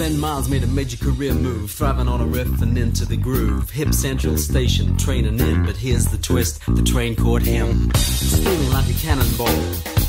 Ben Miles made a major career move, thriving on a riff and into the groove. Hip Central Station, training in, but here's the twist, the train caught him, spinning like a cannonball.